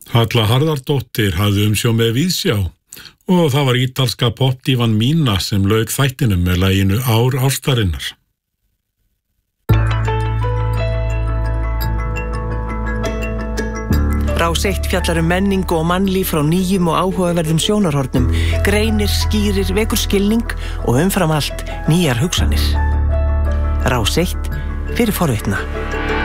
Halla Harðardóttir hafði umsjón með Víðsjá og það var ítalska popdívan Mína sem lauk þættinum með laginu Ár ástarinnar. Rás 1 fjallar menningu og mannlíf frá nýjum og áhugaverðum sjónarhornum, greinir, skýrir, vekur skilning og umfram allt nýjar hugsanir. Rás 1 fyrir forvitna.